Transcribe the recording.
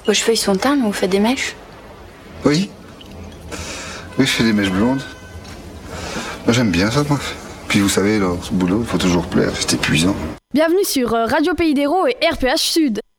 Vos cheveux, ils sont teints, mais vous faites des mèches? Oui. Oui, je fais des mèches blondes. Moi, j'aime bien ça, moi. Puis vous savez, dans ce boulot, il faut toujours plaire, c'est épuisant. Bienvenue sur Radio Pays d'Hérault et RPH Sud.